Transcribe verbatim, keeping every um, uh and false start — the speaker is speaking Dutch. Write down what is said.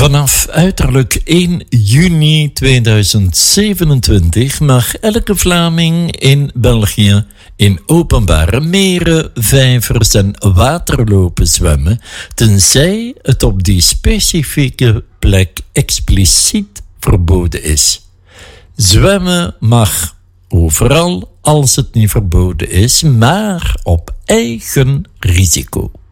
Vanaf uiterlijk één juni tweeduizend zevenentwintig mag elke Vlaming in België in openbare meren, vijvers en waterlopen zwemmen, tenzij het op die specifieke plek expliciet verboden is. Zwemmen mag overal als het niet verboden is, maar op eigen risico.